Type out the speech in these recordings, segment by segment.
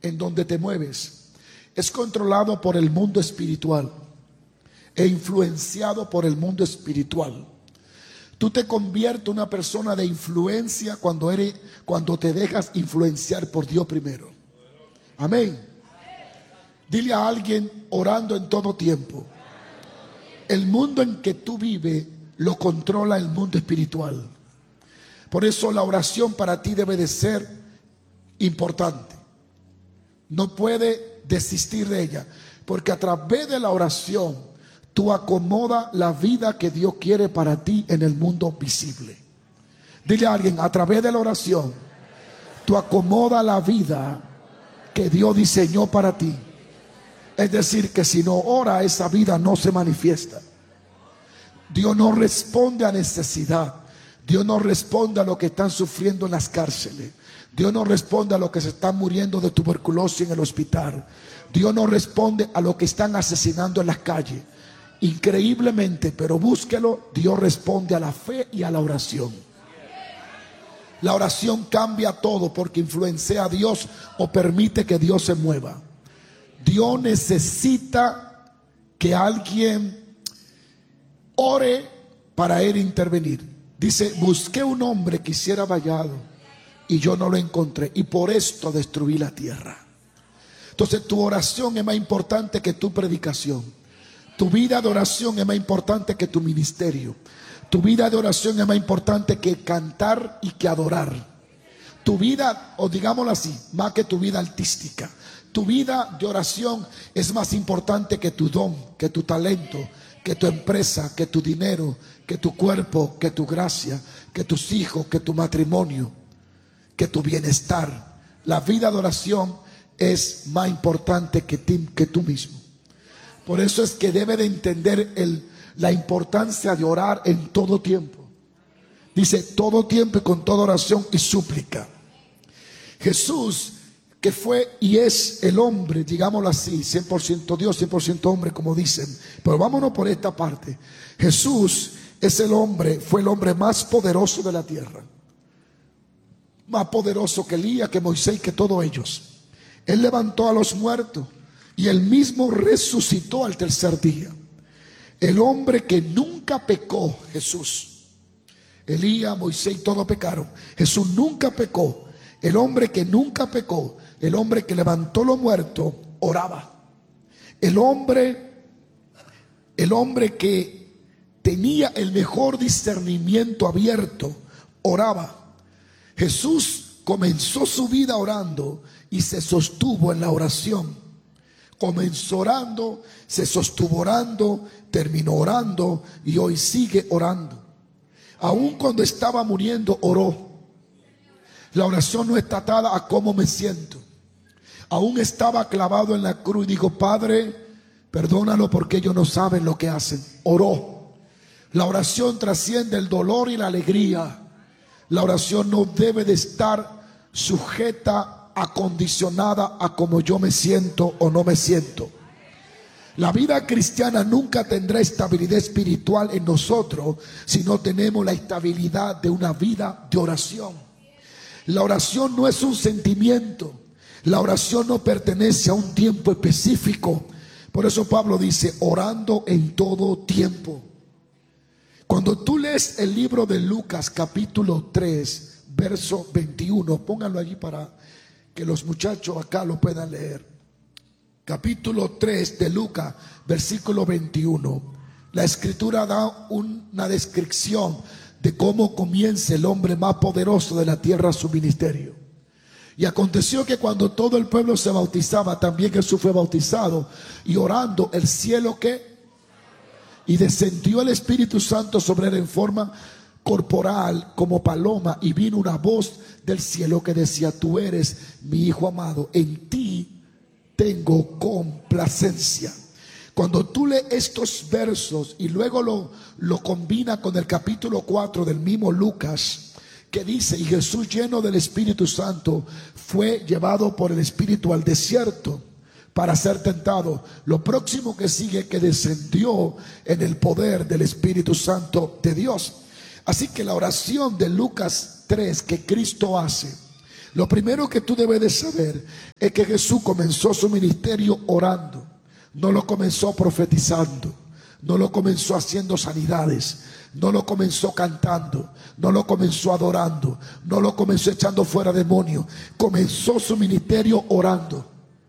en donde te mueves es controlado por el mundo espiritual e influenciado por el mundo espiritual, tú te conviertes en una persona de influencia cuando te dejas influenciar por Dios primero. Amén. Dile a alguien: orando en todo tiempo. El mundo en que tú vives lo controla el mundo espiritual. Por eso la oración para ti debe de ser importante. No puede desistir de ella, porque a través de la oración tú acomodas la vida que Dios quiere para ti en el mundo visible. Dile a alguien: a través de la oración tú acomodas la vida que Dios diseñó para ti. Es decir, que si no ora, esa vida no se manifiesta. Dios no responde a necesidad. Dios no responde a lo que están sufriendo en las cárceles. Dios no responde a lo que se están muriendo de tuberculosis en el hospital. Dios no responde a lo que están asesinando en las calles. Increíblemente, pero búsquelo, Dios responde a la fe y a la oración. La oración cambia todo porque influencia a Dios o permite que Dios se mueva. Dios necesita que alguien ore para él intervenir. Dice: busqué un hombre que hiciera vallado y yo no lo encontré, y por esto destruí la tierra. Entonces tu oración es más importante que tu predicación. Tu vida de oración es más importante que tu ministerio. Tu vida de oración es más importante que cantar y que adorar. Tu vida, o digámoslo así, más que tu vida artística. Tu vida de oración es más importante que tu don, que tu talento, que tu empresa, que tu dinero, que tu cuerpo, que tu gracia, que tus hijos, que tu matrimonio, que tu bienestar. La vida de oración es más importante que tú mismo. Por eso es que debe de entender la importancia de orar en todo tiempo. Dice: todo tiempo y con toda oración y súplica. Jesús, que fue y es el hombre, digámoslo así, 100% Dios, 100% hombre, como dicen. Pero vámonos por esta parte. Jesús es el hombre, fue el hombre más poderoso de la tierra. Más poderoso que Elías, que Moisés, que todos ellos. Él levantó a los muertos y él mismo resucitó al tercer día. El hombre que nunca pecó, Jesús. Elías, Moisés, todos pecaron. Jesús nunca pecó. El hombre que nunca pecó, el hombre que levantó los muertos, oraba. El hombre que tenía el mejor discernimiento abierto, oraba. Jesús comenzó su vida orando y se sostuvo en la oración. Comenzó orando, se sostuvo orando, terminó orando y hoy sigue orando. Aun cuando estaba muriendo, oró. La oración no está atada a cómo me siento. Aún estaba clavado en la cruz y dijo: Padre, perdónalo porque ellos no saben lo que hacen. Oró. La oración trasciende el dolor y la alegría. La oración no debe de estar sujeta, acondicionada a cómo yo me siento o no me siento. La vida cristiana nunca tendrá estabilidad espiritual en nosotros si no tenemos la estabilidad de una vida de oración. La oración no es un sentimiento. La oración no pertenece a un tiempo específico. Por eso Pablo dice: orando en todo tiempo. Cuando tú lees el libro de Lucas capítulo 3 verso 21, pónganlo allí para que los muchachos acá lo puedan leer. Capítulo 3 de Lucas versículo 21. La escritura da una descripción de cómo comienza el hombre más poderoso de la tierra su ministerio. Y aconteció que cuando todo el pueblo se bautizaba, también Jesús fue bautizado, y orando el cielo y descendió el Espíritu Santo sobre él en forma corporal como paloma, y vino una voz del cielo que decía: tú eres mi hijo amado, en ti tengo complacencia. Cuando tú lees estos versos y luego lo combina con el capítulo 4 del mismo Lucas, que dice: y Jesús, lleno del Espíritu Santo, fue llevado por el Espíritu al desierto para ser tentado. Lo próximo que sigue, que descendió en el poder del Espíritu Santo de Dios. Así que la oración de Lucas 3 que Cristo hace Lo primero que tú debes de saber es que Jesús comenzó su ministerio orando. No lo comenzó profetizando, no lo comenzó haciendo sanidades, no lo comenzó cantando, no lo comenzó adorando, no lo comenzó echando fuera demonios. Comenzó su ministerio orando.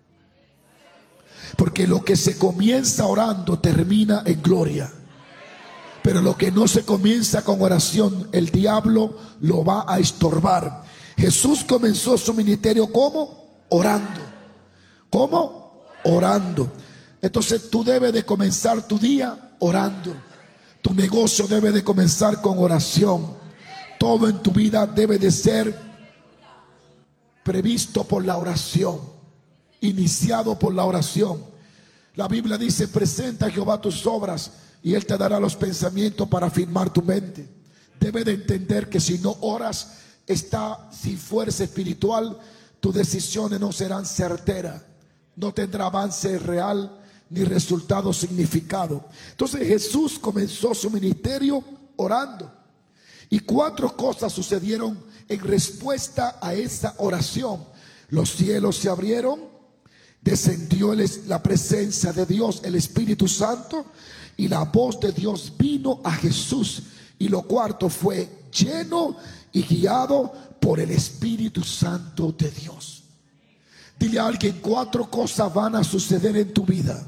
Porque lo que se comienza orando termina en gloria. Pero lo que no se comienza con oración, el diablo lo va a estorbar. Jesús comenzó su ministerio ¿cómo? Orando. ¿Cómo? Orando. Entonces tú debes de comenzar tu día orando. Tu negocio debe de comenzar con oración. Todo en tu vida debe de ser previsto por la oración, iniciado por la oración. La Biblia dice: presenta a Jehová tus obras y Él te dará los pensamientos para afirmar tu mente. Debe de entender que si no oras, está sin fuerza espiritual, tus decisiones no serán certeras, no tendrá avance real ni resultado significado. Entonces Jesús comenzó su ministerio orando, y 4 cosas sucedieron en respuesta a esa oración. Los cielos se abrieron, descendió la presencia de Dios, el Espíritu Santo, y la voz de Dios vino a Jesús. Y lo cuarto fue lleno y guiado por el Espíritu Santo de Dios. Dile a alguien: 4 cosas van a suceder en tu vida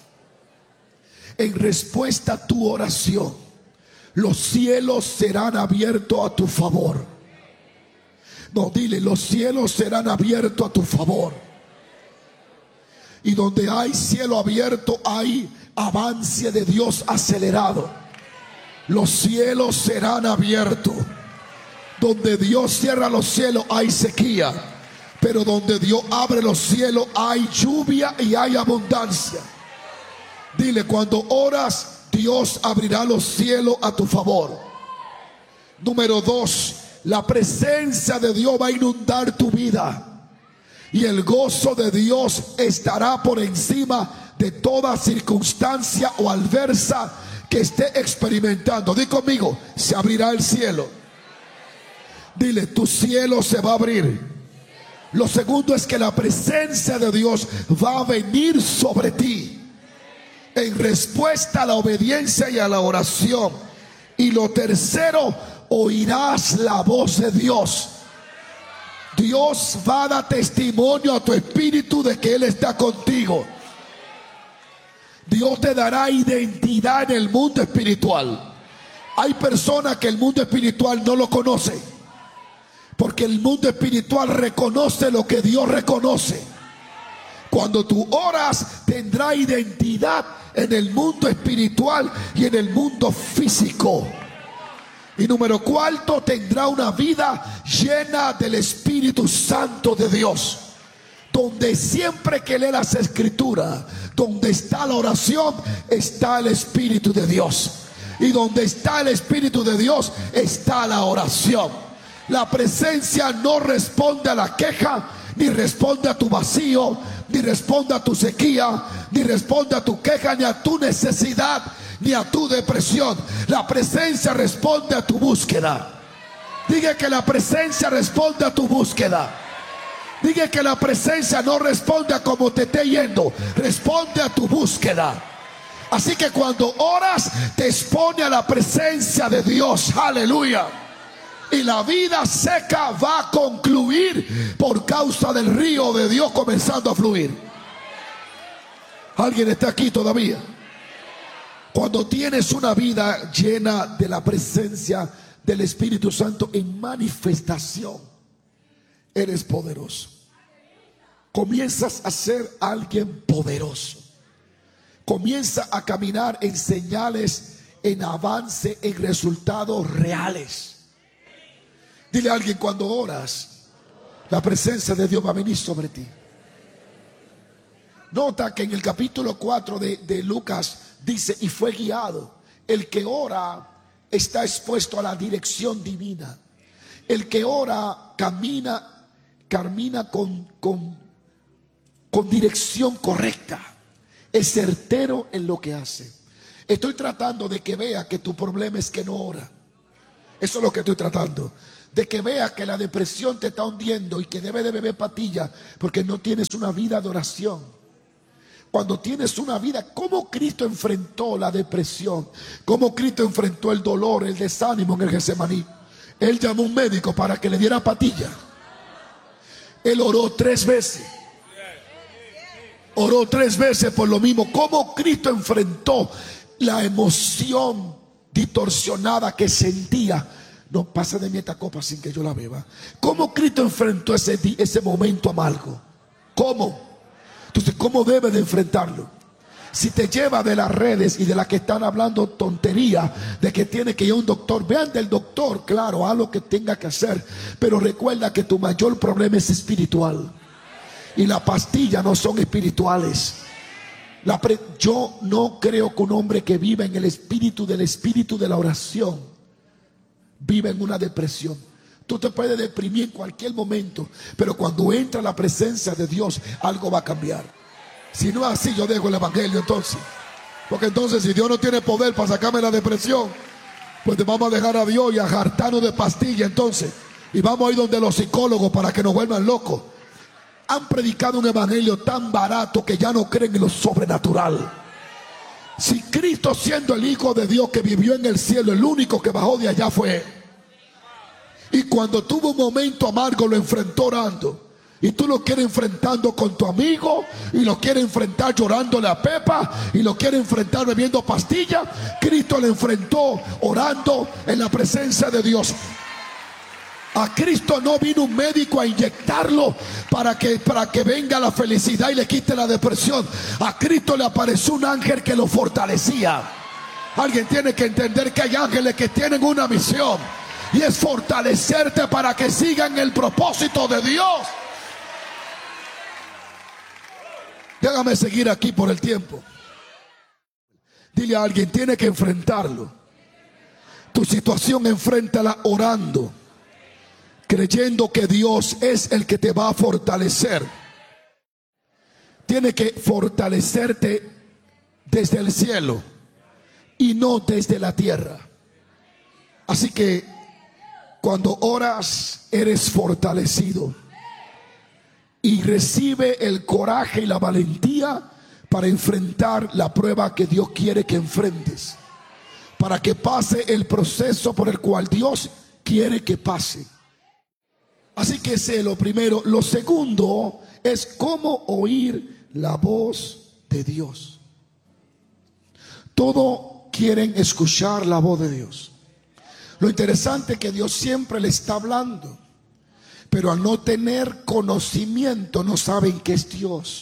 en respuesta a tu oración. Los cielos serán abiertos a tu favor. No, dile: los cielos serán abiertos a tu favor. Y donde hay cielo abierto, hay avance de Dios acelerado. Los cielos serán abiertos. Donde Dios cierra los cielos hay sequía, pero donde Dios abre los cielos hay lluvia y hay abundancia. Dile: cuando oras, Dios abrirá los cielos a tu favor. Número 2, la presencia de Dios va a inundar tu vida, y el gozo de Dios estará por encima de toda circunstancia o adversa que esté experimentando. Di conmigo: se abrirá el cielo. Dile: tu cielo se va a abrir. Lo segundo es que la presencia de Dios va a venir sobre ti en respuesta a la obediencia y a la oración. Y lo tercero, oirás la voz de Dios. Dios va a dar testimonio a tu espíritu de que Él está contigo. Dios te dará identidad en el mundo espiritual. Hay personas que el mundo espiritual no lo conoce, porque el mundo espiritual reconoce lo que Dios reconoce. Cuando tú oras, tendrá identidad en el mundo espiritual y en el mundo físico. Y número 4, tendrá una vida llena del Espíritu Santo de Dios, donde siempre que lee las Escrituras, donde está la oración, está el Espíritu de Dios. Y donde está el Espíritu de Dios, está la oración. La presencia no responde a la queja, ni responde a tu vacío, ni responde a tu sequía, ni responde a tu queja, ni a tu necesidad, ni a tu depresión. La presencia responde a tu búsqueda. Diga que la presencia responde a tu búsqueda. Diga que la presencia no responde a cómo te esté yendo, responde a tu búsqueda. Así que cuando oras, te expone a la presencia de Dios. Aleluya. Y la vida seca va a concluir por causa del río de Dios comenzando a fluir. ¿Alguien está aquí todavía? Cuando tienes una vida llena de la presencia del Espíritu Santo en manifestación, eres poderoso. Comienzas a ser alguien poderoso. Comienza a caminar en señales, en avance, en resultados reales. Dile a alguien: cuando oras, la presencia de Dios va a venir sobre ti. Nota que en el capítulo 4 de Lucas dice: y fue guiado. El que ora está expuesto a la dirección divina. El que ora camina con dirección correcta. Es certero en lo que hace. Estoy tratando de que vea que tu problema es que no ora. Eso es lo que estoy tratando. de que veas que la depresión te está hundiendo y que debes de beber pastillas porque no tienes una vida de oración. Cuando tienes una vida, ¿cómo Cristo enfrentó la depresión? ¿Cómo Cristo enfrentó el dolor, el desánimo en el Getsemaní? Él llamó a un médico para que le diera pastillas. Él oró 3 veces. Oró 3 veces por lo mismo. ¿Cómo Cristo enfrentó la emoción distorsionada que sentía? No pasa de mí esta copa sin que yo la beba. ¿Cómo Cristo enfrentó ese momento amargo? ¿Cómo? Entonces, ¿cómo debe de enfrentarlo? Si te lleva de las redes y de las que están hablando tontería, de que tiene que ir a un doctor, vean del doctor, claro, haz lo que tenga que hacer, pero recuerda que tu mayor problema es espiritual. Y las pastillas no son espirituales. Yo no creo que un hombre que viva en el espíritu de la oración viva en una depresión. Tú te puedes deprimir en cualquier momento, pero cuando entra la presencia de Dios, algo va a cambiar. Si no es así, yo dejo el evangelio entonces. Porque entonces, si Dios no tiene poder para sacarme la depresión, pues te vamos a dejar a Dios y a hartarnos de pastillas entonces. Y vamos a ir donde los psicólogos para que nos vuelvan locos. Han predicado un evangelio tan barato que ya no creen en lo sobrenatural. Si Cristo, siendo el Hijo de Dios que vivió en el cielo, el único que bajó de allá fue Él. Y cuando tuvo un momento amargo lo enfrentó orando. Y tú lo quieres enfrentando con tu amigo, y lo quieres enfrentar llorándole a Pepa, y lo quieres enfrentar bebiendo pastillas. Cristo le enfrentó orando en la presencia de Dios. A Cristo no vino un médico a inyectarlo para que venga la felicidad y le quite la depresión. A Cristo le apareció un ángel que lo fortalecía. Alguien tiene que entender que hay ángeles que tienen una misión, y es fortalecerte para que sigan el propósito de Dios. Déjame seguir aquí por el tiempo. Dile a alguien, tiene que enfrentarlo. Tu situación, enfréntala orando, creyendo que Dios es el que te va a fortalecer. Tiene que fortalecerte desde el cielo y no desde la tierra. Así que cuando oras, eres fortalecido y recibe el coraje y la valentía para enfrentar la prueba que Dios quiere que enfrentes, para que pase el proceso por el cual Dios quiere que pase. Así que ese es lo primero. Lo segundo es cómo oír la voz de Dios. Todos quieren escuchar la voz de Dios. Lo interesante es que Dios siempre le está hablando, pero al no tener conocimiento no saben que es Dios.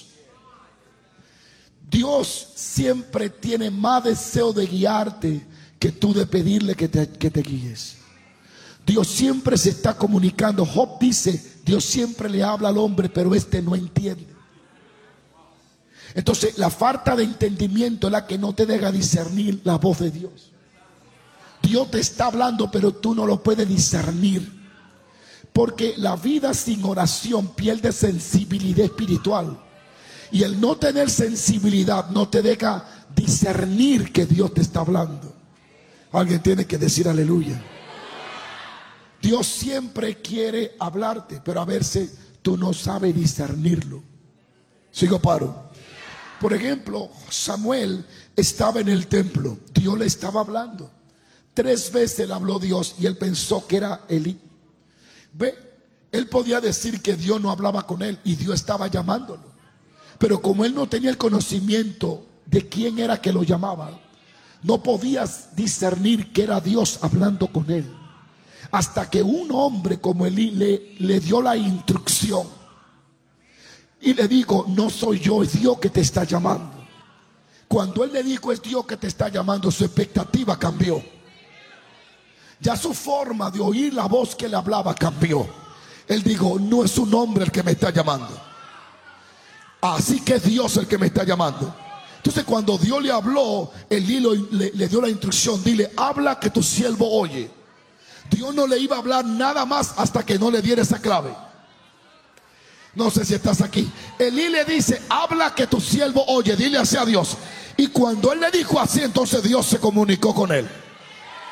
Dios siempre tiene más deseo de guiarte que tú de pedirle que te guíes. Dios siempre se está comunicando. Job dice, Dios siempre le habla al hombre, pero este no entiende. Entonces la falta de entendimiento es la que no te deja discernir la voz de Dios. Dios te está hablando, pero tú no lo puedes discernir. Porque la vida sin oración pierde sensibilidad espiritual. Y el no tener sensibilidad no te deja discernir que Dios te está hablando. Alguien tiene que decir aleluya. Dios siempre quiere hablarte, pero a veces tú no sabes discernirlo. Sigo paro. Por ejemplo, Samuel estaba en el templo. Dios le estaba hablando. 3 veces le habló Dios y él pensó que era Elí. Ve, él podía decir que Dios no hablaba con él y Dios estaba llamándolo. Pero como él no tenía el conocimiento de quién era que lo llamaba, no podías discernir que era Dios hablando con él. Hasta que un hombre como Elí le dio la instrucción y le dijo, no soy yo, es Dios que te está llamando. Cuando él le dijo, es Dios que te está llamando, su expectativa cambió. Ya su forma de oír la voz que le hablaba cambió. Él dijo, no es un hombre el que me está llamando, así que es Dios el que me está llamando. Entonces cuando Dios le habló, Elí le dio la instrucción, dile, habla que tu siervo oye. Dios no le iba a hablar nada más hasta que no le diera esa clave. No sé si estás aquí. Elí le dice, habla que tu siervo oye, dile así a Dios. Y cuando él le dijo así, entonces Dios se comunicó con él.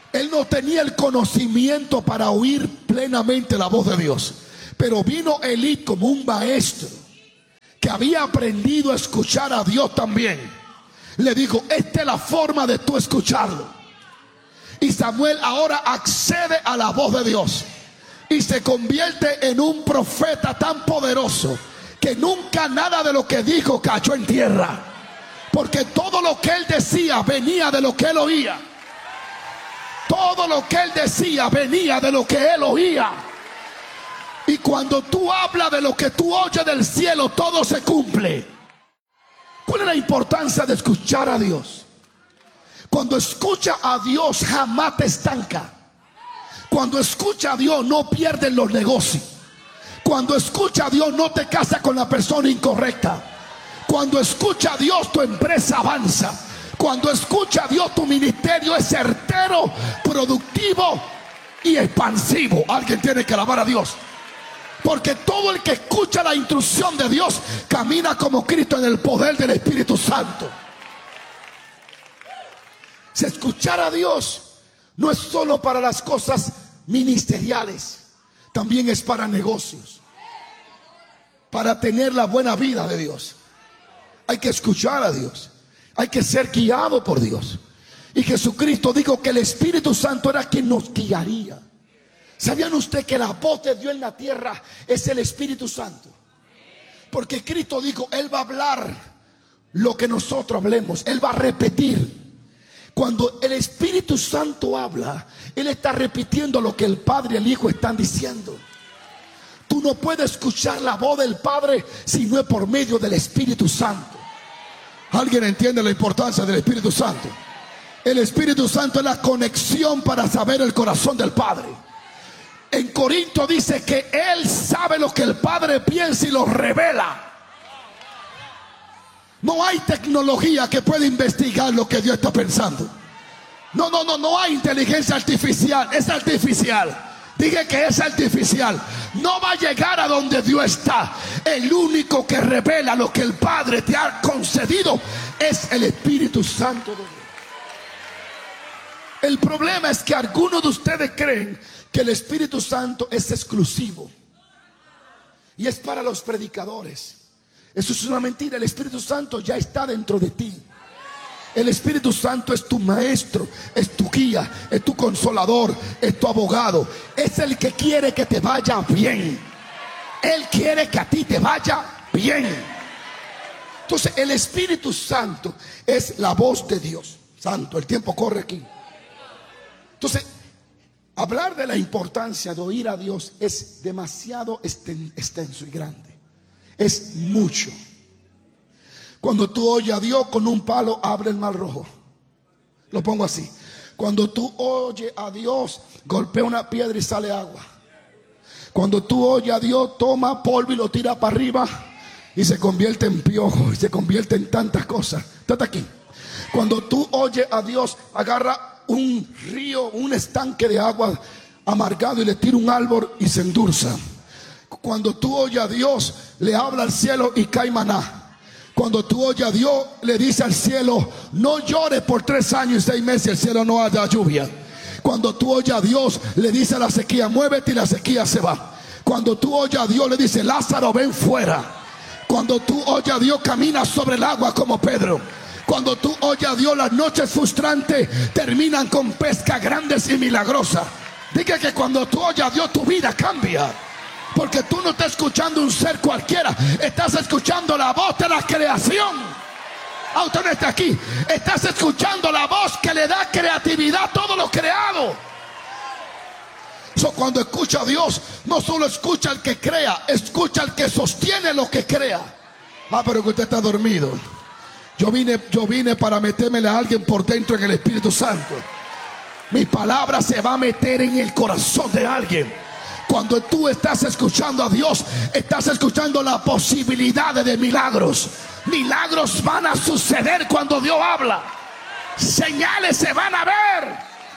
Él no tenía el conocimiento para oír plenamente la voz de Dios. Pero vino Elí como un maestro que había aprendido a escuchar a Dios también. Le dijo: esta es la forma de tú escucharlo. Y Samuel ahora accede a la voz de Dios y se convierte en un profeta tan poderoso que nunca nada de lo que dijo cayó en tierra, porque todo lo que él decía venía de lo que él oía. Todo lo que él decía venía de lo que él oía. Y cuando tú hablas de lo que tú oyes del cielo, todo se cumple. ¿Cuál es la importancia de escuchar a Dios? Cuando escucha a Dios jamás te estanca. Cuando escucha a Dios no pierdes los negocios. Cuando escucha a Dios no te casas con la persona incorrecta. Cuando escucha a Dios tu empresa avanza. Cuando escucha a Dios tu ministerio es certero, productivo y expansivo. Alguien tiene que alabar a Dios. Porque todo el que escucha la instrucción de Dios camina como Cristo en el poder del Espíritu Santo. Si escuchar a Dios no es solo para las cosas ministeriales, también es para negocios, para tener la buena vida de Dios. Hay que escuchar a Dios, hay que ser guiado por Dios. Y Jesucristo dijo que el Espíritu Santo era quien nos guiaría. ¿Sabían ustedes que la voz de Dios en la tierra es el Espíritu Santo? Porque Cristo dijo: Él va a hablar lo que nosotros hablemos, Él va a repetir. Cuando el Espíritu Santo habla, Él está repitiendo lo que el Padre y el Hijo están diciendo. Tú no puedes escuchar la voz del Padre si no es por medio del Espíritu Santo. ¿Alguien entiende la importancia del Espíritu Santo? El Espíritu Santo es la conexión para saber el corazón del Padre. En Corinto dice que Él sabe lo que el Padre piensa y lo revela. No hay tecnología que pueda investigar lo que Dios está pensando. No hay inteligencia artificial. Es artificial. Dije que es artificial. No va a llegar a donde Dios está. El único que revela lo que el Padre te ha concedido es el Espíritu Santo de Dios. El problema es que algunos de ustedes creen que el Espíritu Santo es exclusivo y es para los predicadores. Eso es una mentira. El Espíritu Santo ya está dentro de ti. El Espíritu Santo es tu maestro, es tu guía, es tu consolador, es tu abogado. Es el que quiere que te vaya bien. Él quiere que a ti te vaya bien. Entonces el Espíritu Santo es la voz de Dios. Santo, el tiempo corre aquí. Entonces, hablar de la importancia de oír a Dios es demasiado extenso y grande. Es mucho. Cuando tú oyes a Dios, con un palo abre el mar rojo. Lo pongo así. Cuando tú oyes a Dios, golpea una piedra y sale agua. Cuando tú oyes a Dios, toma polvo y lo tira para arriba y se convierte en piojo y se convierte en tantas cosas. Estate aquí. Cuando tú oyes a Dios, agarra un río, un estanque de agua amargado y le tira un árbol y se endulza. Cuando tú oyes a Dios, le habla al cielo y cae maná. Cuando tú oyes a Dios, le dice al cielo: no llores por 3 años y 6 meses, el cielo no haya lluvia. Cuando tú oyes a Dios, le dice a la sequía: muévete, y la sequía se va. Cuando tú oyes a Dios, le dice: Lázaro, ven fuera. Cuando tú oyes a Dios, camina sobre el agua como Pedro. Cuando tú oyes a Dios, las noches frustrantes terminan con pesca grandes y milagrosas. Diga que cuando tú oyes a Dios, tu vida cambia. Porque tú no estás escuchando un ser cualquiera, estás escuchando la voz de la creación. Usted no está aquí. Estás escuchando la voz que le da creatividad a todo lo creado. Cuando escucha a Dios, no solo escucha al que crea, escucha al que sostiene lo que crea. Pero que usted está dormido. Yo vine para metérmele a alguien por dentro en el Espíritu Santo. Mi palabra se va a meter en el corazón de alguien. Cuando tú estás escuchando a Dios, estás escuchando la posibilidad de milagros. Milagros van a suceder cuando Dios habla. Señales se van a ver.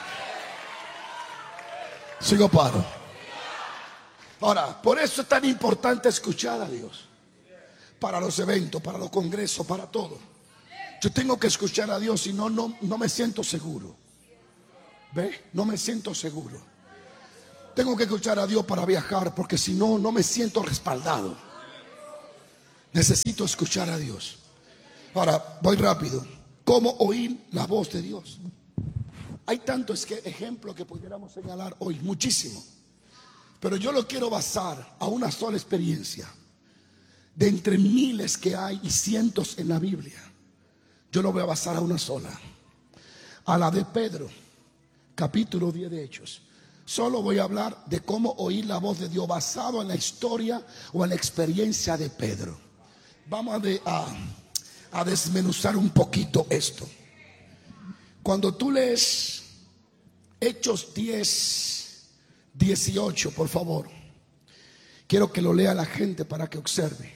Sigo paro. Ahora, por eso es tan importante escuchar a Dios. Para los eventos, para los congresos, para todo. Yo tengo que escuchar a Dios, si no me siento seguro. ¿Ve? No me siento seguro. Tengo que escuchar a Dios para viajar, porque si no, no me siento respaldado. Necesito escuchar a Dios. Ahora, voy rápido. ¿Cómo oír la voz de Dios? Hay tantos ejemplos que pudiéramos señalar hoy, muchísimo. Pero yo lo quiero basar a una sola experiencia. De entre miles que hay y cientos en la Biblia, yo lo voy a basar a una sola. A la de Pedro, capítulo 10 de Hechos. Solo voy a hablar de cómo oír la voz de Dios basado en la historia o en la experiencia de Pedro. Vamos a desmenuzar un poquito esto. Cuando tú lees Hechos 10, 18, por favor, quiero que lo lea la gente para que observe.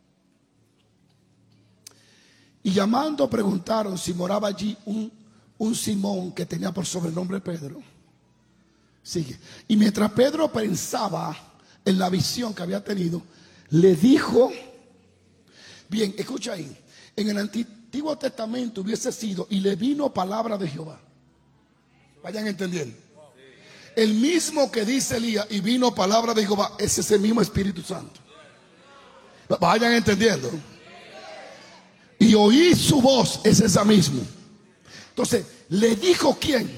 Y llamando preguntaron si moraba allí un Simón que tenía por sobrenombre Pedro. Sigue. Y mientras Pedro pensaba en la visión que había tenido, le dijo, bien, escucha ahí, en el Antiguo Testamento hubiese sido, y le vino palabra de Jehová. Vayan entendiendo. El mismo que dice Elías, y vino palabra de Jehová, es ese mismo Espíritu Santo. Vayan entendiendo. Y oí su voz, es esa misma. Entonces, le dijo ¿quién?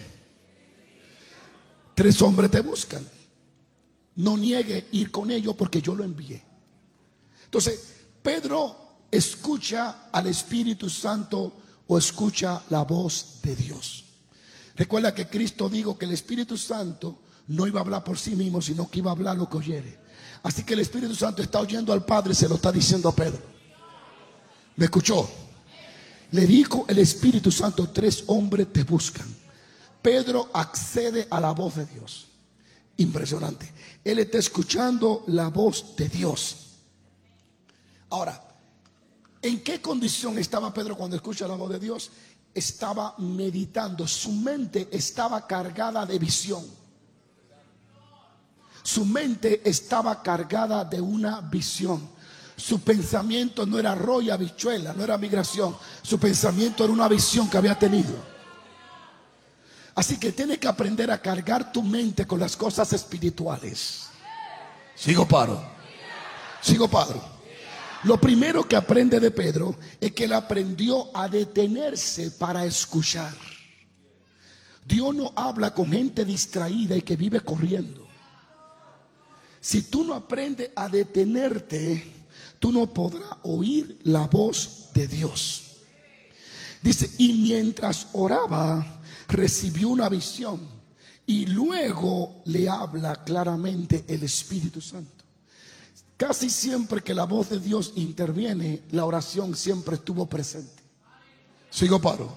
3 hombres te buscan. No niegue ir con ellos porque yo lo envié. Entonces, Pedro escucha al Espíritu Santo o escucha la voz de Dios. Recuerda que Cristo dijo que el Espíritu Santo no iba a hablar por sí mismo, sino que iba a hablar lo que oyere. Así que el Espíritu Santo está oyendo al Padre y se lo está diciendo a Pedro. ¿Me escuchó? Le dijo el Espíritu Santo, 3 hombres te buscan. Pedro accede a la voz de Dios. Impresionante. Él está escuchando la voz de Dios. Ahora, ¿en qué condición estaba Pedro cuando escucha la voz de Dios? Estaba meditando. Su mente estaba cargada de visión. Su mente estaba cargada de una visión. Su pensamiento no era arroz y habichuela, no era migración. Su pensamiento era una visión que había tenido. Así que tienes que aprender a cargar tu mente con las cosas espirituales. Sigo paro. Lo primero que aprende de Pedro es que él aprendió a detenerse para escuchar. Dios no habla con gente distraída y que vive corriendo. Si tú no aprendes a detenerte, tú no podrás oír la voz de Dios. Dice, y mientras oraba, recibió una visión y luego le habla claramente el Espíritu Santo. Casi siempre que la voz de Dios interviene, la oración siempre estuvo presente. Sigo paro.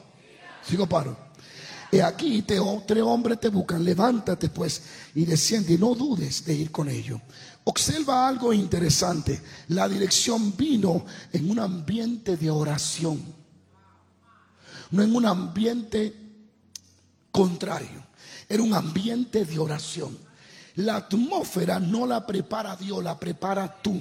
Y aquí 3 hombres te buscan, levántate pues y desciende y no dudes de ir con ellos. Observa algo interesante. La dirección vino en un ambiente de oración, no en un ambiente contrario. Era un ambiente de oración. La atmósfera no la prepara Dios, la prepara tú.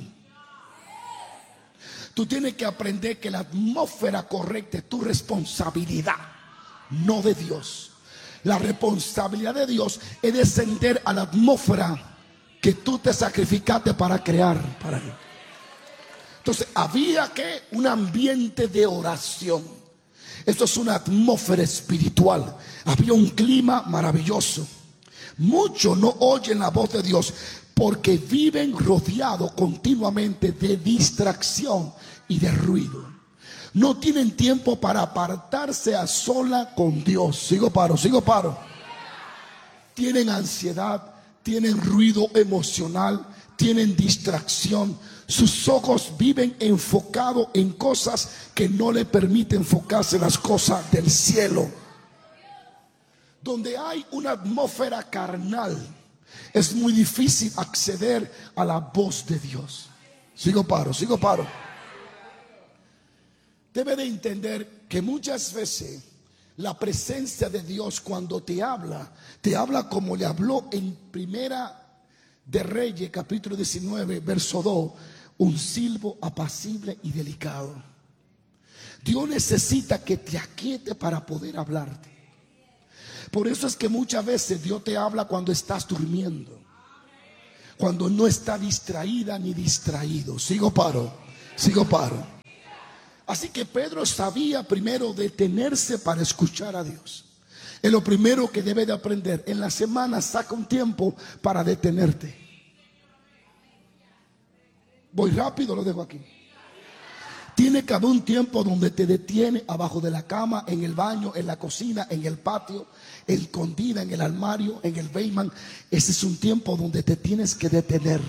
Tú tienes que aprender que la atmósfera correcta es tu responsabilidad, no de Dios. La responsabilidad de Dios es descender a la atmósfera que tú te sacrificaste para crear para Él. Entonces había un ambiente de oración. Esto es una atmósfera espiritual. Había un clima maravilloso. Muchos no oyen la voz de Dios porque viven rodeados continuamente de distracción y de ruido. No tienen tiempo para apartarse a sola con Dios. Sigo paro. Tienen ansiedad, tienen ruido emocional, tienen distracción. Sus ojos viven enfocados en cosas que no le permiten enfocarse en las cosas del cielo. Donde hay una atmósfera carnal, es muy difícil acceder a la voz de Dios. Sigo paro. Debe de entender que muchas veces la presencia de Dios cuando te habla como le habló en Primera de Reyes, capítulo 19, verso 2, un silbo apacible y delicado. Dios necesita que te aquietes para poder hablarte. Por eso es que muchas veces Dios te habla cuando estás durmiendo, cuando no está distraída ni distraído. Sigo paro. Así que Pedro sabía primero detenerse para escuchar a Dios. Es lo primero que debe de aprender. En la semana saca un tiempo para detenerte. Voy rápido, lo dejo aquí. Tiene que haber un tiempo donde te detiene abajo de la cama, en el baño, en la cocina, en el patio, escondida en el armario, en el basement. Ese es un tiempo donde te tienes que detener.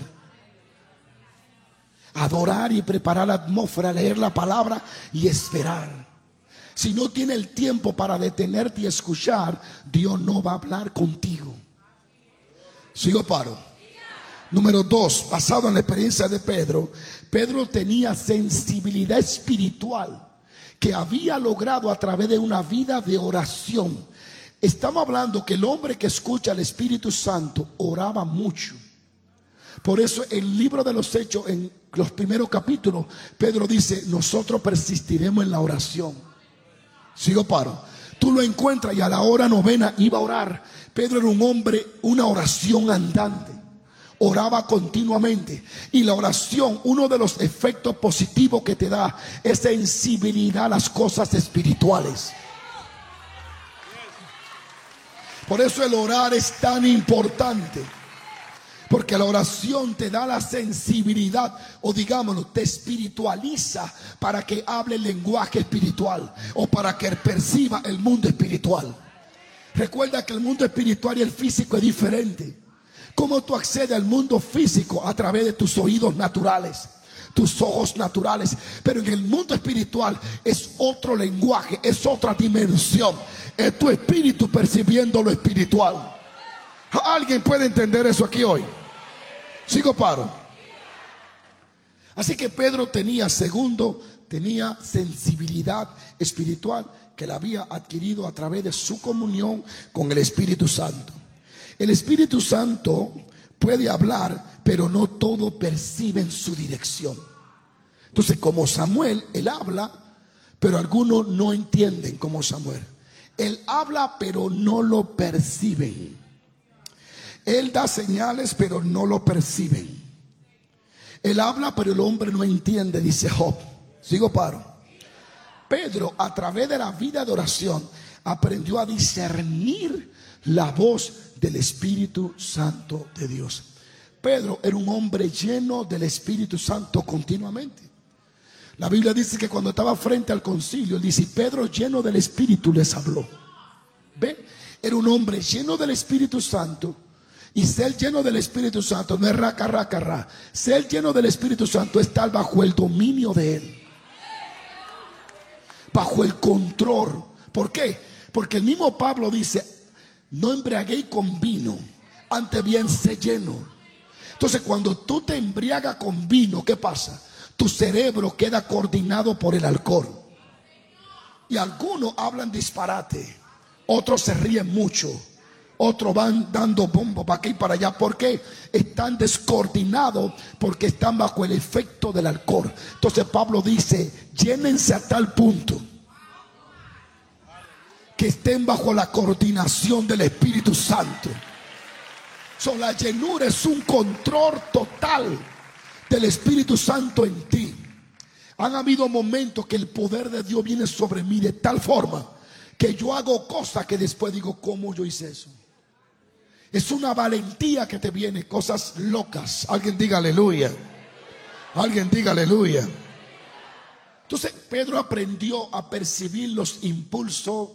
Adorar y preparar la atmósfera, leer la palabra y esperar. Si no tiene el tiempo para detenerte y escuchar, Dios no va a hablar contigo. Sigo paro. Número 2, basado en la experiencia de Pedro, Pedro tenía sensibilidad espiritual que había logrado a través de una vida de oración. Estamos hablando que el hombre que escucha al Espíritu Santo oraba mucho. Por eso el libro de los Hechos, en los primeros capítulos, Pedro dice: nosotros persistiremos en la oración. Sigo paro. Tú lo encuentras y a la hora novena iba a orar. Pedro era un hombre, una oración andante. Oraba continuamente. Y la oración, uno de los efectos positivos que te da es sensibilidad a las cosas espirituales. Por eso el orar es tan importante, porque la oración te da la sensibilidad, o digámoslo, te espiritualiza para que hable el lenguaje espiritual, o para que perciba el mundo espiritual. Recuerda que el mundo espiritual y el físico es diferente. ¿Cómo tú accedes al mundo físico? A través de tus oídos naturales, tus ojos naturales. Pero en el mundo espiritual es otro lenguaje, es otra dimensión. Es tu espíritu percibiendo lo espiritual. ¿Alguien puede entender eso aquí hoy? Sigo paro. Así que Pedro tenía sensibilidad espiritual que la había adquirido a través de su comunión con el Espíritu Santo. El Espíritu Santo puede hablar, pero no todo percibe en su dirección. Entonces, como Samuel, él habla, pero algunos no entienden como Samuel. Él habla, pero no lo perciben. Él da señales, pero no lo perciben. Él habla, pero el hombre no entiende, dice Job. Sigo paro. Pedro, a través de la vida de oración, aprendió a discernir la voz del Espíritu Santo de Dios. Pedro era un hombre lleno del Espíritu Santo continuamente. La Biblia dice que cuando estaba frente al concilio, él dice: Pedro, lleno del Espíritu, les habló. ¿Ve? Era un hombre lleno del Espíritu Santo. Y ser lleno del Espíritu Santo no es raca. Ser lleno del Espíritu Santo es estar bajo el dominio de Él, bajo el control. ¿Por qué? Porque el mismo Pablo dice: no embriaguéis con vino, antes bien sé lleno. Entonces, cuando tú te embriagas con vino, ¿qué pasa? Tu cerebro queda coordinado por el alcohol. Y algunos hablan disparate, otros se ríen mucho, otros van dando bombo para aquí y para allá. ¿Por qué? Están descoordinados porque están bajo el efecto del alcohol. Entonces Pablo dice: llénense a tal punto que estén bajo la coordinación del Espíritu Santo. La llenura es un control total del Espíritu Santo en ti. Han habido momentos que el poder de Dios viene sobre mí de tal forma que yo hago cosas que después digo: ¿cómo yo hice eso? Es una valentía que te viene, cosas locas. Alguien diga aleluya. Alguien diga aleluya. Entonces Pedro aprendió a percibir los impulsos,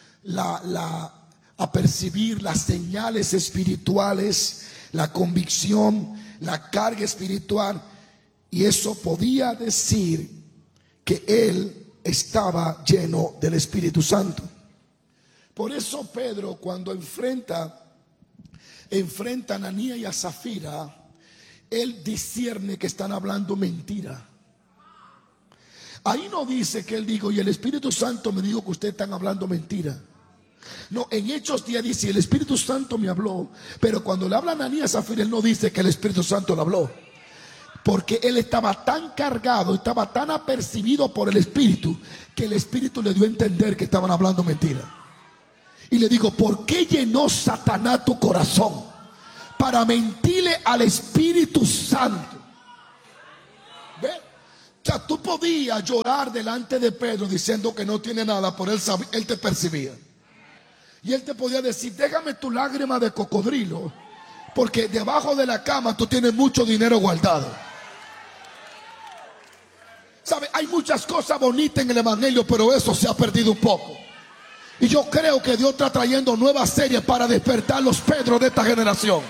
a percibir las señales espirituales, la convicción, la carga espiritual. Y eso podía decir que él estaba lleno del Espíritu Santo. Por eso Pedro, cuando enfrenta a Ananías y a Zafira, él discierne que están hablando mentira. Ahí no dice que él dijo: y el Espíritu Santo me dijo que ustedes están hablando mentira. No, en Hechos 10 dice: el Espíritu Santo me habló. Pero cuando le habla a Ananías y Zafira, él no dice que el Espíritu Santo le habló, porque él estaba tan cargado, estaba tan apercibido por el Espíritu, que el Espíritu le dio a entender que estaban hablando mentira. Y le digo, ¿por qué llenó Satanás tu corazón? Para mentirle al Espíritu Santo. ¿Ve? O sea, tú podías llorar delante de Pedro diciendo que no tiene nada, por él te percibía. Y él te podía decir, déjame tu lágrima de cocodrilo, porque debajo de la cama tú tienes mucho dinero guardado. ¿Sabe? Hay muchas cosas bonitas en el evangelio, pero eso se ha perdido un poco. Y yo creo que Dios está trayendo nuevas series para despertar los Pedros de esta generación.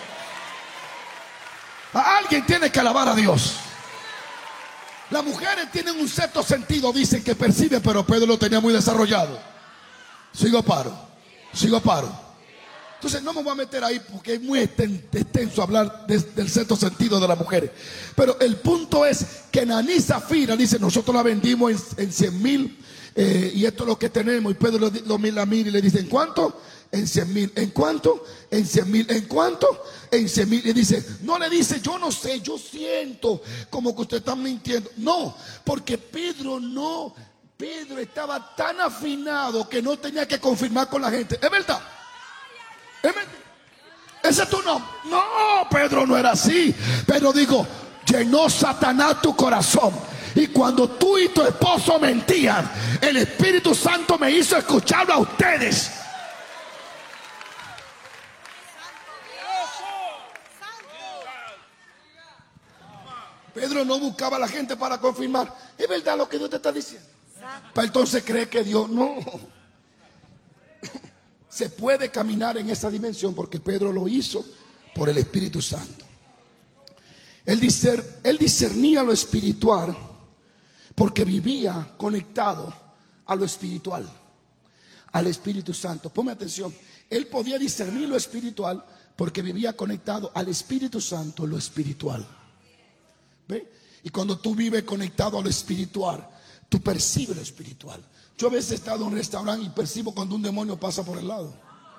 Alguien tiene que alabar a Dios. Las mujeres tienen un sexto sentido, dicen que percibe, pero Pedro lo tenía muy desarrollado. Sigo paro. Entonces no me voy a meter ahí porque es muy extenso hablar del sexto sentido de las mujeres. Pero el punto es que Naní y Zafira dice, nosotros la vendimos en 100,000 y esto es lo que tenemos. Y Pedro lo mira y le dice, ¿en cuánto? En 100,000. ¿En cuánto? En 100,000. ¿En cuánto? En 100,000. Y dice, no le dice, yo no sé, yo siento como que usted está mintiendo. No, porque Pedro estaba tan afinado que no tenía que confirmar con la gente. ¿Es verdad? ¿Es verdad? Ese es tu nombre. No, Pedro no era así. Pedro dijo, llenó Satanás tu corazón. Y cuando tú y tu esposo mentían, el Espíritu Santo me hizo escucharlo a ustedes. Pedro no buscaba a la gente para confirmar. ¿Es verdad lo que Dios te está diciendo? Para entonces cree que Dios no. Se puede caminar en esa dimensión porque Pedro lo hizo por el Espíritu Santo. Él discernía lo espiritual porque vivía conectado a lo espiritual, al Espíritu Santo. Ponme atención. Él podía discernir lo espiritual porque vivía conectado al Espíritu Santo, lo espiritual. ¿Ve? Y cuando tú vives conectado a lo espiritual, tú percibes lo espiritual. Yo a veces he estado en un restaurante y percibo cuando un demonio pasa por el lado.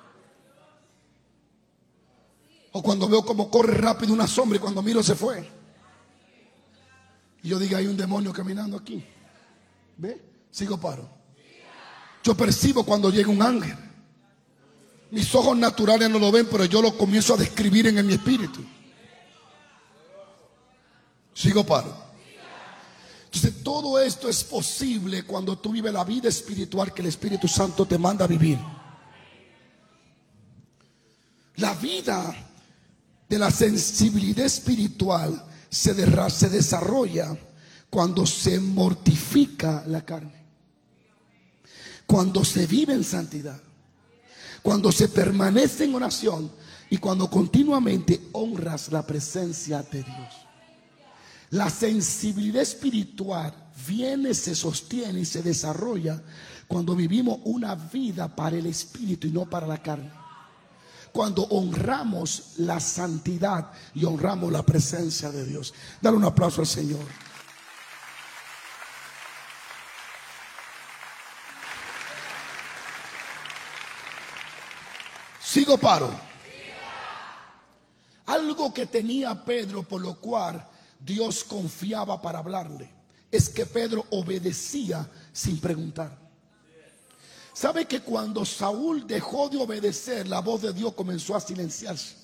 O cuando veo cómo corre rápido una sombra y cuando miro se fue. Y yo digo, hay un demonio caminando aquí. ¿Ve? Sigo paro. Yo percibo cuando llega un ángel. Mis ojos naturales no lo ven, pero yo lo comienzo a describir en mi espíritu. Sigo paro. Entonces todo esto es posible cuando tú vives la vida espiritual que el Espíritu Santo te manda a vivir. La vida de la sensibilidad espiritual se desarrolla cuando se mortifica la carne, cuando se vive en santidad, cuando se permanece en oración y cuando continuamente honras la presencia de Dios. La sensibilidad espiritual viene, se sostiene y se desarrolla cuando vivimos una vida para el Espíritu y no para la carne. Cuando honramos la santidad y honramos la presencia de Dios. Dale un aplauso al Señor. Sigo paro. Algo que tenía Pedro, por lo cual Dios confiaba para hablarle, es que Pedro obedecía sin preguntar. ¿Sabe que cuando Saúl dejó de obedecer, la voz de Dios comenzó a silenciarse?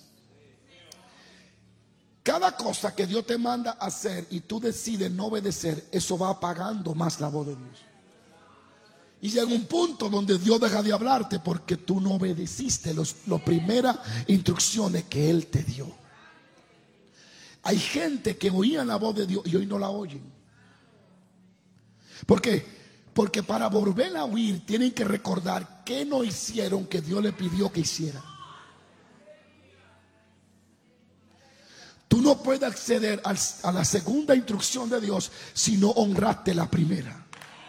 Cada cosa que Dios te manda a hacer y tú decides no obedecer, eso va apagando más la voz de Dios. Y llega un punto donde Dios deja de hablarte porque tú no obedeciste las primeras instrucciones que Él te dio. Hay gente que oía la voz de Dios y hoy no la oyen. ¿Por qué? Porque para volverla a oír tienen que recordar qué no hicieron que Dios le pidió que hiciera. Tú no puedes acceder a la segunda instrucción de Dios si no honraste la primera.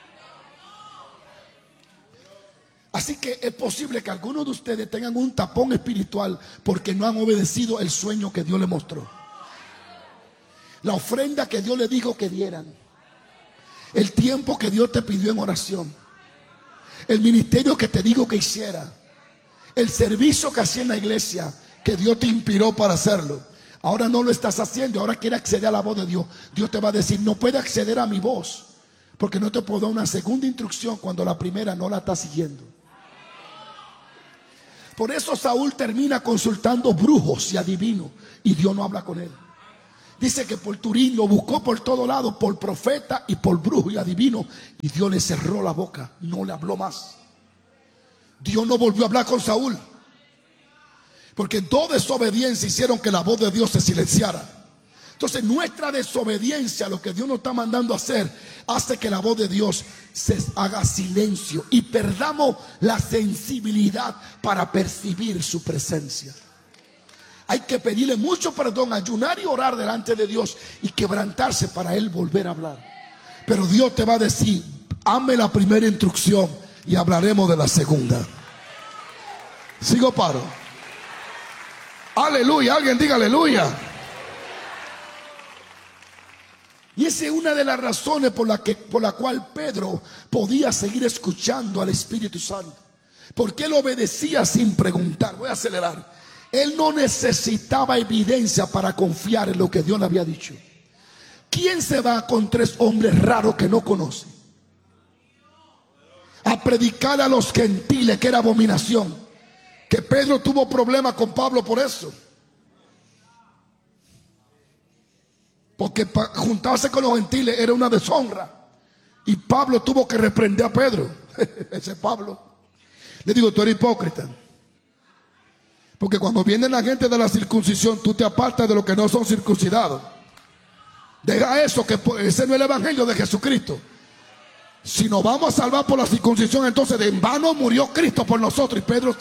Así que es posible que algunos de ustedes tengan un tapón espiritual porque no han obedecido el sueño que Dios les mostró, la ofrenda que Dios les dijo que dieran, el tiempo que Dios te pidió en oración, el ministerio que te dijo que hiciera, el servicio que hacía en la iglesia que Dios te inspiró para hacerlo. Ahora no lo estás haciendo, ahora quieres acceder a la voz de Dios. Dios te va a decir, no puedes acceder a mi voz porque no te puedo dar una segunda instrucción cuando la primera no la estás siguiendo. Por eso Saúl termina consultando brujos y adivinos, y Dios no habla con él. Dice que por Turín lo buscó por todo lado, por profeta y por brujo y adivino, y Dios le cerró la boca, no le habló más. Dios no volvió a hablar con Saúl, porque dos desobediencias hicieron que la voz de Dios se silenciara. Entonces nuestra desobediencia a lo que Dios nos está mandando a hacer hace que la voz de Dios se haga silencio y perdamos la sensibilidad para percibir su presencia. Hay que pedirle mucho perdón, ayunar y orar delante de Dios y quebrantarse para Él volver a hablar. Pero Dios te va a decir: hazme la primera instrucción y hablaremos de la segunda. Sigo paro. Aleluya, alguien diga aleluya. Y esa es una de las razones por la cual Pedro podía seguir escuchando al Espíritu Santo, porque él obedecía sin preguntar. Voy a acelerar. Él no necesitaba evidencia para confiar en lo que Dios le había dicho. ¿Quién se va con tres hombres raros que no conoce a predicar a los gentiles que era abominación? Que Pedro tuvo problemas con Pablo por eso, porque juntarse con los gentiles era una deshonra, y Pablo tuvo que reprender a Pedro. Ese Pablo le digo: tú eres hipócrita, porque cuando viene la gente de la circuncisión, tú te apartas de los que no son circuncidados. Deja eso, que ese no es el evangelio de Jesucristo. Si nos vamos a salvar por la circuncisión, entonces de en vano murió Cristo por nosotros. Y Pedro,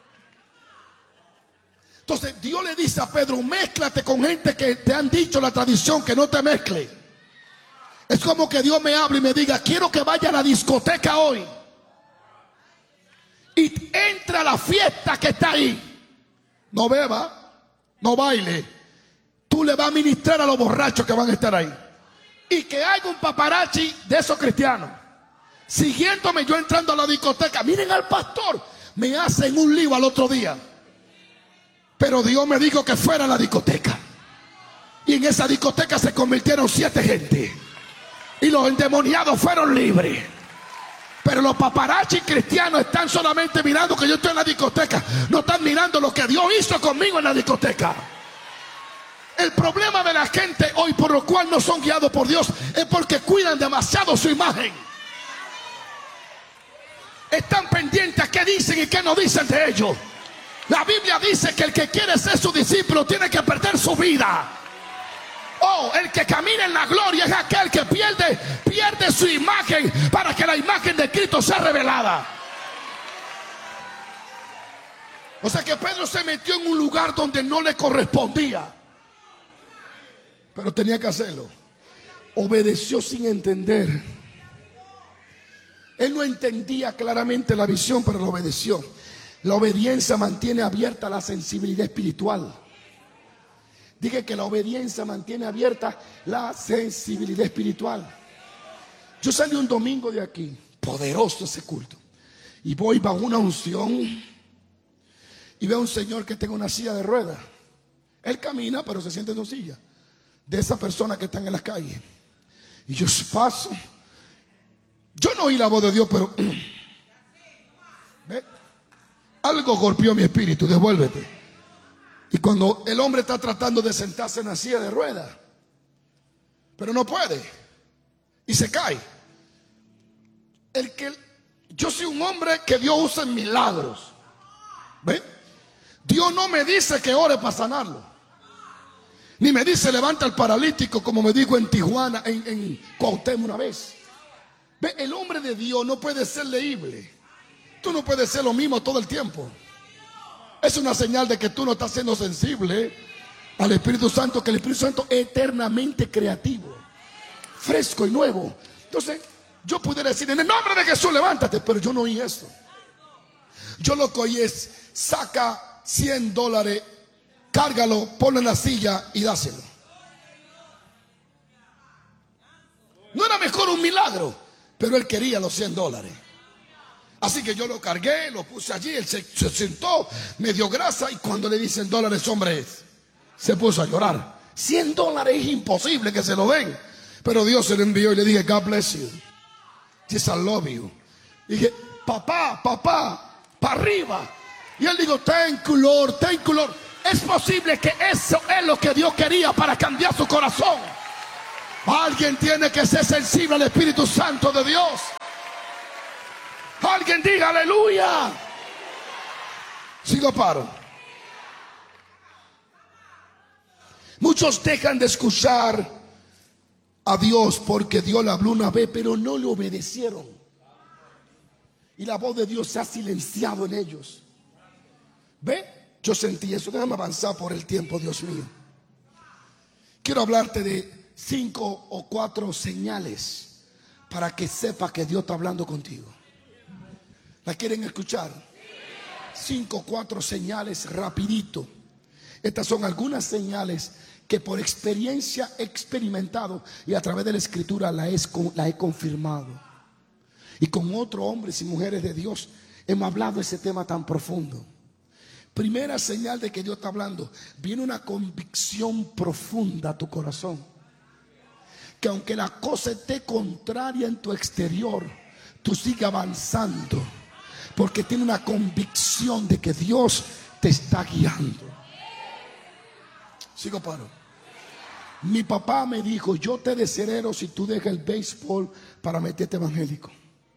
entonces Dios le dice a Pedro: mézclate con gente que te han dicho la tradición que no te mezcle. Es como que Dios me hable y me diga: quiero que vaya a la discoteca hoy y entra a la fiesta que está ahí. No beba, no baile. Tú le vas a ministrar a los borrachos que van a estar ahí. Y que haya un paparazzi de esos cristianos siguiéndome, yo entrando a la discoteca. Miren al pastor, me hacen un lío al otro día. Pero Dios me dijo que fuera a la discoteca, y en esa discoteca se convirtieron 7 gente, y los endemoniados fueron libres. Pero los paparazzi cristianos están solamente mirando que yo estoy en la discoteca, no están mirando lo que Dios hizo conmigo en la discoteca. El problema de la gente hoy, por lo cual no son guiados por Dios, es porque cuidan demasiado su imagen. Están pendientes a qué dicen y qué no dicen de ellos. La Biblia dice que el que quiere ser su discípulo tiene que perder su vida. Oh, el que camina en la gloria es aquel que pierde su imagen para que la imagen de Cristo sea revelada. O sea que Pedro se metió en un lugar donde no le correspondía, pero tenía que hacerlo. Obedeció sin entender. Él no entendía claramente la visión, pero lo obedeció. La obediencia mantiene abierta la sensibilidad espiritual. Dije que la obediencia mantiene abierta la sensibilidad espiritual. Yo salí un domingo de aquí, poderoso ese culto, y voy bajo una unción y veo a un señor que tiene una silla de ruedas. Él camina, pero se siente en una silla de esas personas que están en las calles. Y yo paso. Yo no oí la voz de Dios, pero ¿ve? Algo golpeó mi espíritu. Devuélvete. Y cuando el hombre está tratando de sentarse en la silla de ruedas, pero no puede, y se cae. Yo soy un hombre que Dios usa en milagros. ¿Ve? Dios no me dice que ore para sanarlo, ni me dice levanta al paralítico, como me dijo en Tijuana, en Cuauhtémoc una vez. ¿Ve? El hombre de Dios no puede ser leíble. Tú no puedes ser lo mismo todo el tiempo. Es una señal de que tú no estás siendo sensible al Espíritu Santo, que el Espíritu Santo es eternamente creativo, fresco y nuevo. Entonces yo pudiera decir: en el nombre de Jesús levántate, pero yo no oí eso. Yo lo que oí es: saca $100, cárgalo, ponlo en la silla y dáselo. ¿No era mejor un milagro? Pero él quería los $100. Así que yo lo cargué, lo puse allí, él se sentó, me dio grasa, y cuando le di $100, hombre, se puso a llorar. $100 es imposible que se lo den. Pero Dios se lo envió y le dije: God bless you. Yes, I love you. Dije: papá, para arriba. Y él dijo, ten color, ten color. Es posible que eso es lo que Dios quería para cambiar su corazón. Alguien tiene que ser sensible al Espíritu Santo de Dios. Alguien diga aleluya. Sigo paro. Muchos dejan de escuchar a Dios porque Dios le habló una vez, pero no le obedecieron. Y la voz de Dios se ha silenciado en ellos. ¿Ve? Yo sentí eso. Déjame avanzar por el tiempo, Dios mío. Quiero hablarte de 5 o 4 señales para que sepa que Dios está hablando contigo. ¿La quieren escuchar? 5 o 4 señales rapidito. Estas son algunas señales que por experiencia he experimentado y a través de la escritura la he confirmado. Y con otros hombres y mujeres de Dios hemos hablado de ese tema tan profundo. Primera señal de que Dios está hablando: viene una convicción profunda a tu corazón, que aunque la cosa esté contraria en tu exterior, tú sigues avanzando, porque tiene una convicción de que Dios te está guiando. Sigo paro. Mi papá me dijo, yo te desherero si tú dejas el béisbol para meterte evangélico.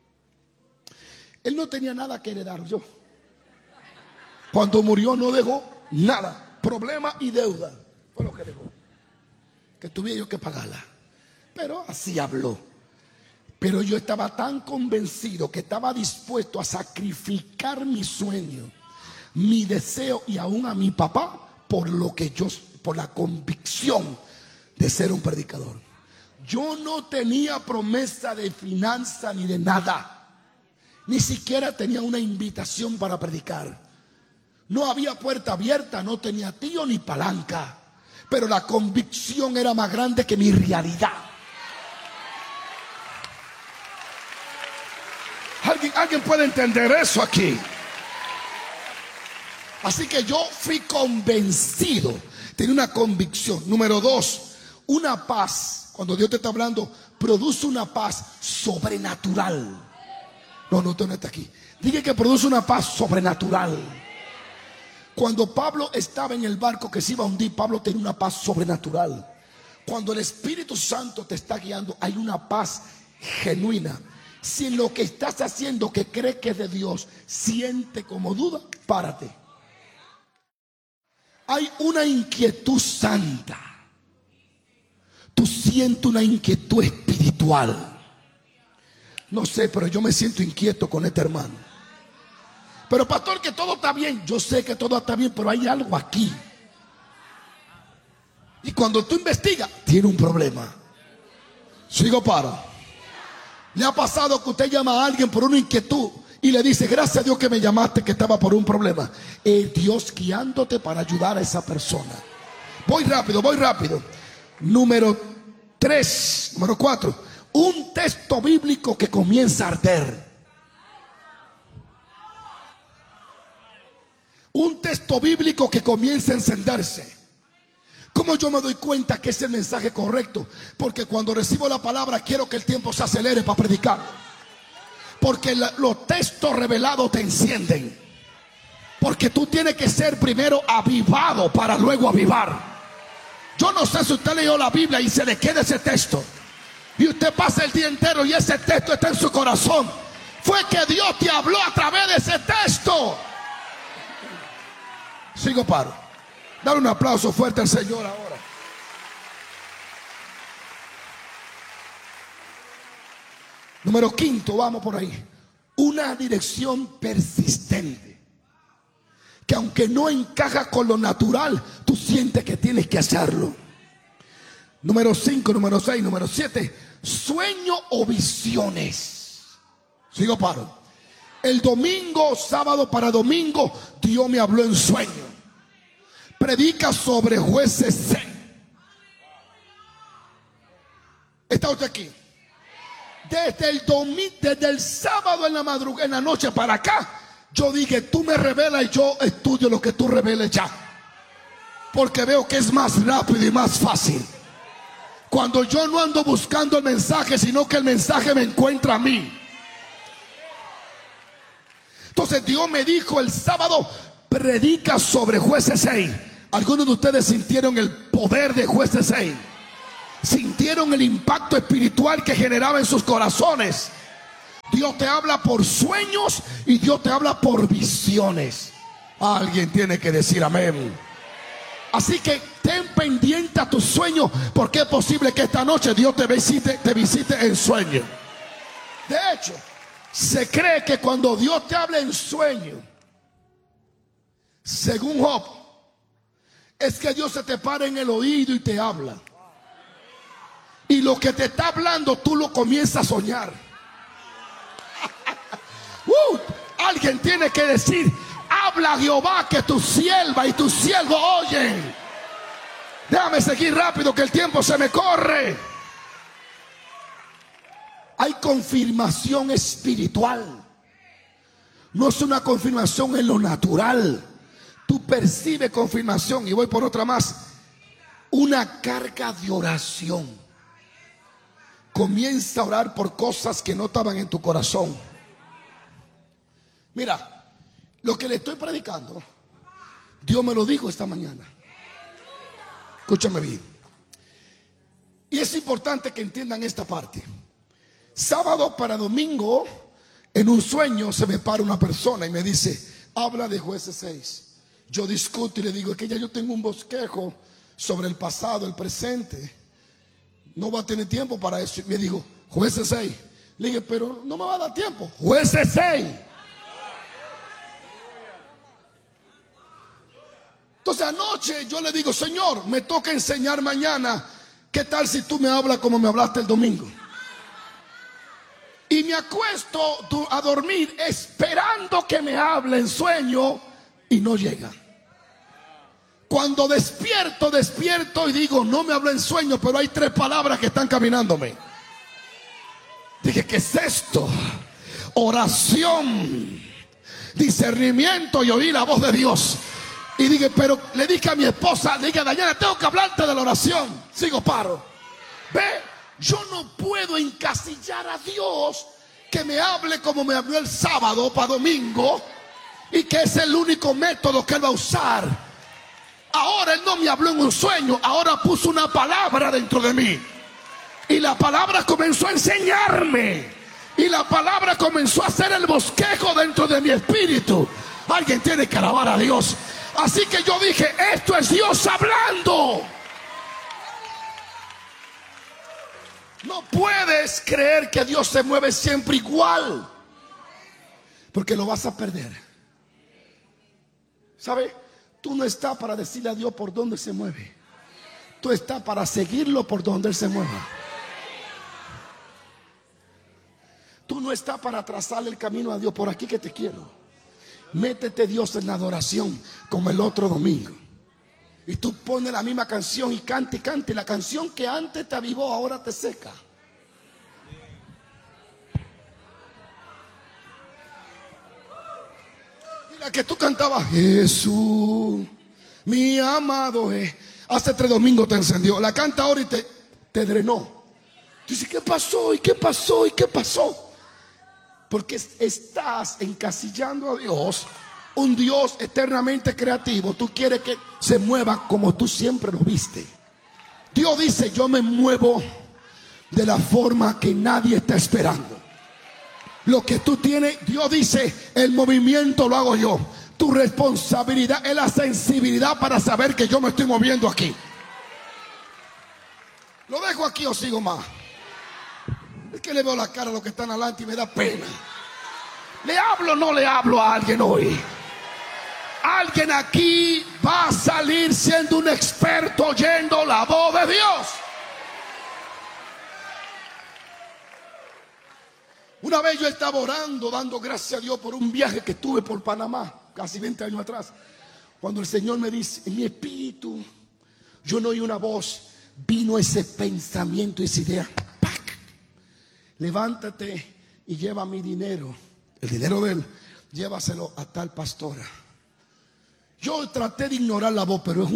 Él no tenía nada que heredar. Yo, cuando murió, no dejó nada. Problema y deuda fue lo que dejó, que tuviera yo que pagarla. Pero así habló. Pero yo estaba tan convencido que estaba dispuesto a sacrificar mi sueño, mi deseo y aún a mi papá por la convicción de ser un predicador. Yo no tenía promesa de finanza ni de nada. Ni siquiera tenía una invitación para predicar. No había puerta abierta, no tenía tío ni palanca. Pero la convicción era más grande que mi realidad. ¿Alguien puede entender eso aquí? Así que yo fui convencido. Tenía una convicción. Número 2, una paz. Cuando Dios te está hablando, produce una paz sobrenatural. No, usted no está aquí. Dije que produce una paz sobrenatural. Cuando Pablo estaba en el barco que se iba a hundir, Pablo tenía una paz sobrenatural. Cuando el Espíritu Santo te está guiando, hay una paz genuina. Si en lo que estás haciendo que crees que es de Dios siente como duda, párate. Hay una inquietud santa. Tú sientes una inquietud espiritual. No sé, pero yo me siento inquieto con este hermano. Pero pastor, que todo está bien. Yo sé que todo está bien, pero hay algo aquí. Y cuando tú investigas, tiene un problema. Sigo para. ¿Le ha pasado que usted llama a alguien por una inquietud y le dice, gracias a Dios que me llamaste, que estaba por un problema? Es Dios guiándote para ayudar a esa persona. Voy rápido. Número 4. Un texto bíblico que comienza a arder. Un texto bíblico que comienza a encenderse. ¿Cómo yo me doy cuenta que es el mensaje correcto? Porque cuando recibo la palabra quiero que el tiempo se acelere para predicar. Porque los textos revelados te encienden. Porque tú tienes que ser primero avivado para luego avivar. Yo no sé si usted leyó la Biblia y se le queda ese texto y usted pasa el día entero y ese texto está en su corazón. Fue que Dios te habló a través de ese texto. Sigo paro. Dale un aplauso fuerte al Señor ahora. Número 5, vamos por ahí. Una dirección persistente, que aunque no encaja con lo natural, tú sientes que tienes que hacerlo. Número 5, número 6, número 7. Sueño o visiones. Sigo paro. El domingo, sábado para domingo, Dios me habló en sueño. Predica sobre jueces 6. ¿Está usted aquí? Desde el sábado en la madrugada, en la noche para acá, yo dije, tú me revelas y yo estudio lo que tú reveles ya. Porque veo que es más rápido y más fácil. Cuando yo no ando buscando el mensaje, sino que el mensaje me encuentra a mí. Entonces Dios me dijo el sábado, predica sobre Jueces 6. Algunos de ustedes sintieron el poder de Jueces 6. Sintieron el impacto espiritual que generaba en sus corazones. Dios te habla por sueños y Dios te habla por visiones. Alguien tiene que decir amén. Así que ten pendiente a tus sueños, porque es posible que esta noche Dios te visite en sueño. De hecho, se cree que cuando Dios te habla en sueño, según Job, es que Dios se te para en el oído y te habla. Y lo que te está hablando tú lo comienzas a soñar. Alguien tiene que decir: habla Jehová, que tu sierva y tu siervo oyen. Déjame seguir rápido, que el tiempo se me corre. Hay confirmación espiritual. No es una confirmación en lo natural. Tú percibes confirmación. Y voy por otra más. Una carga de oración. Comienza a orar por cosas que no estaban en tu corazón. Mira, lo que le estoy predicando, Dios me lo dijo esta mañana. Escúchame bien. Y es importante que entiendan esta parte. Sábado para domingo, en un sueño se me para una persona y me dice: habla de Jueces 6. Yo discuto y le digo: es que ya yo tengo un bosquejo sobre el pasado, el presente. No va a tener tiempo para eso. Y me digo: Jueces 6. Le dije: pero no me va a dar tiempo. Jueces 6. Entonces anoche yo le digo: Señor, me toca enseñar mañana. ¿Qué tal si tú me hablas como me hablaste el domingo? Y me acuesto a dormir esperando que me hable en sueño y no llega. Cuando despierto y digo: no me habla en sueño, pero hay 3 palabras que están caminándome. Dije: ¿qué es esto? Oración, discernimiento y oír la voz de Dios. Y dije, pero le dije a mi esposa: le dije, Dayana, tengo que hablarte de la oración. Sigo paro. Ve, yo no puedo encasillar a Dios que me hable como me habló el sábado para domingo, y que es el único método que Él va a usar. Ahora Él no me habló en un sueño, ahora puso una palabra dentro de mí. Y la palabra comenzó a enseñarme. Y la palabra comenzó a hacer el bosquejo dentro de mi espíritu. Alguien tiene que alabar a Dios. Así que yo dije: esto es Dios hablando. No puedes creer que Dios se mueve siempre igual, porque lo vas a perder. ¿Sabe? Tú no estás para decirle a Dios por dónde se mueve. Tú estás para seguirlo por donde Él se mueva. Tú no estás para trazarle el camino a Dios: por aquí que te quiero. Métete, Dios, en la adoración como el otro domingo. Y tú pones la misma canción y cante y cante. La canción que antes te avivó ahora te seca. Y la que tú cantabas: Jesús, mi amado es. Hace 3 domingos te encendió. La canta ahora y te drenó. Tú dices: ¿qué pasó? ¿Y qué pasó? ¿Y qué pasó? Porque estás encasillando a Dios, un Dios eternamente creativo. Tú quieres que se mueva como tú siempre lo viste. Dios dice: yo me muevo de la forma que nadie está esperando. Lo que tú tienes, Dios dice: el movimiento lo hago yo. Tu responsabilidad es la sensibilidad para saber que yo me estoy moviendo aquí. ¿Lo dejo aquí o sigo más? Es que le veo la cara a los que están adelante y me da pena. ¿Le hablo o no le hablo a alguien hoy? Alguien aquí va a salir siendo un experto oyendo la voz de Dios. Una vez yo estaba orando, dando gracias a Dios por un viaje que tuve por Panamá, casi 20 años atrás. Cuando el Señor me dice, en mi espíritu, yo no oí una voz, vino ese pensamiento, esa idea. ¡Pac! Levántate y lleva mi dinero, el dinero de él, llévaselo a tal pastora. Yo traté de ignorar la voz, pero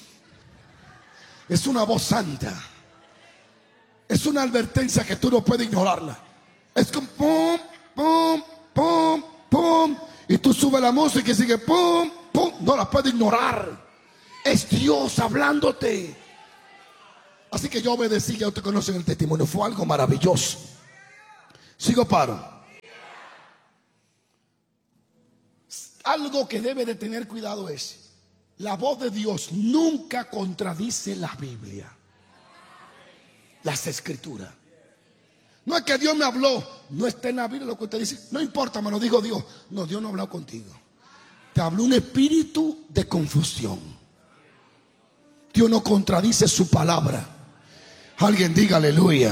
es una voz santa. Es una advertencia que tú no puedes ignorarla. Es como pum, pum, pum, pum. Y tú subes la música y sigue pum, pum. no la puedo ignorar. Es Dios hablándote. Así que yo obedecí. Ya ustedes conocen el testimonio. Fue algo maravilloso. Sigo paro. Algo que debe de tener cuidado es: la voz de Dios nunca contradice la Biblia, las escrituras. No es que Dios me habló, no está en la Biblia lo que usted dice. No importa, me lo dijo Dios. No, Dios no ha hablado contigo. Te habló un espíritu de confusión. Dios no contradice su palabra. Alguien diga aleluya.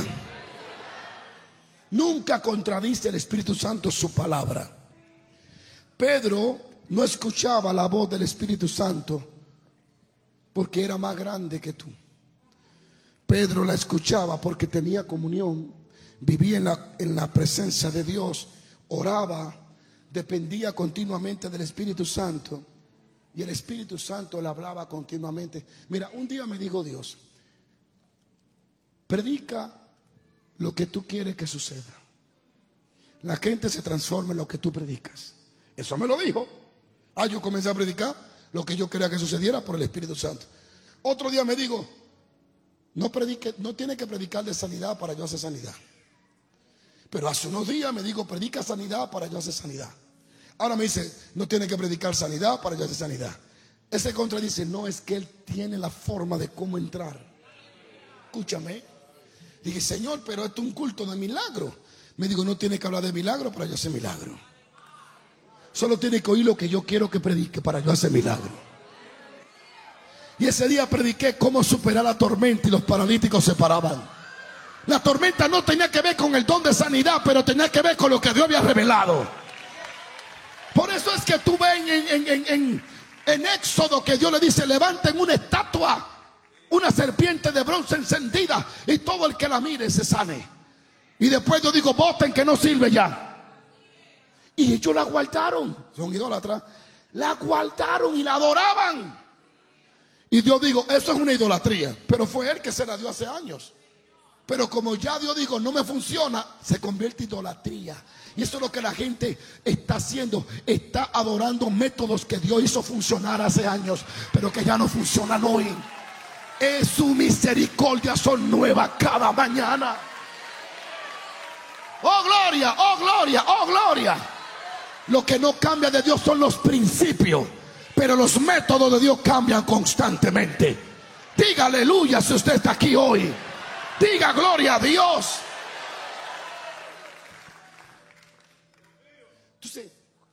Nunca contradice el Espíritu Santo su palabra. Pedro no escuchaba la voz del Espíritu Santo porque era más grande que tú. Pedro la escuchaba porque tenía comunión, vivía en la presencia de Dios, oraba, dependía continuamente del Espíritu Santo, y el Espíritu Santo le hablaba continuamente. Mira, un día me dijo Dios: predica lo que tú quieres que suceda. La gente se transforma en lo que tú predicas. Eso me lo dijo. Yo comencé a predicar lo que yo quería que sucediera por el Espíritu Santo. Otro día me dijo: no predique, no tiene que predicar de sanidad para yo hacer sanidad. Pero hace unos días me dijo: predica sanidad para yo hacer sanidad. Ahora me dice: no tiene que predicar sanidad para yo hacer sanidad. Ese contradice. No, es que él tiene la forma de cómo entrar. Escúchame. Dije: Señor, pero esto es un culto de milagro. Me dijo: no tiene que hablar de milagro para yo hacer milagro. Solo tiene que oír lo que yo quiero que predique para yo hacer milagro. Y ese día prediqué cómo superar la tormenta y los paralíticos se paraban. La tormenta no tenía que ver con el don de sanidad, pero tenía que ver con lo que Dios había revelado. Por eso es que tú ves en Éxodo que Dios le dice: levanten una estatua, una serpiente de bronce encendida, y todo el que la mire se sane. Y después yo digo: voten que no sirve ya. Y ellos la guardaron. Son idólatras. La guardaron y la adoraban. Y Dios dijo: eso es una idolatría. Pero fue él que se la dio hace años. Pero como ya Dios dijo: no me funciona, se convierte en idolatría. Y eso es lo que la gente está haciendo. Está adorando métodos que Dios hizo funcionar hace años, pero que ya no funcionan hoy. Es su misericordia, son nuevas cada mañana. Oh gloria, oh gloria, oh gloria. Lo que no cambia de Dios son los principios, pero los métodos de Dios cambian constantemente. Diga aleluya si usted está aquí hoy. Diga gloria a Dios. Entonces,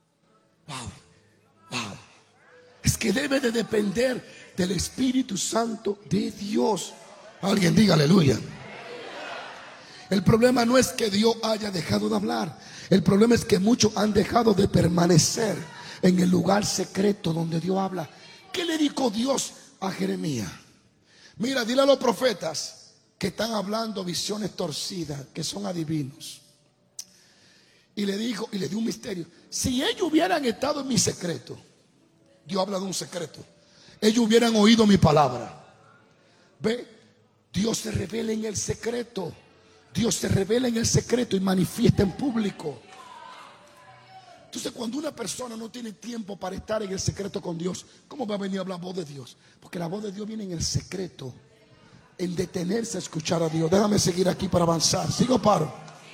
wow. Es que debe de depender del Espíritu Santo de Dios. Alguien diga aleluya. El problema no es que Dios haya dejado de hablar. El problema es que muchos han dejado de permanecer en el lugar secreto donde Dios habla. ¿Qué le dijo Dios a Jeremías? Mira, dile a los profetas que están hablando visiones torcidas, que son adivinos. Y le dijo, y le dio un misterio. Si ellos hubieran estado en mi secreto, Dios habla de un secreto, ellos hubieran oído mi palabra. Ve, Dios se revela en el secreto. Dios se revela en el secreto y manifiesta en público. Entonces, cuando una persona no tiene tiempo para estar en el secreto con Dios, ¿cómo va a venir a hablar la voz de Dios? Porque la voz de Dios viene en el secreto, en detenerse a escuchar a Dios. Déjame seguir aquí para avanzar. Sigo paro.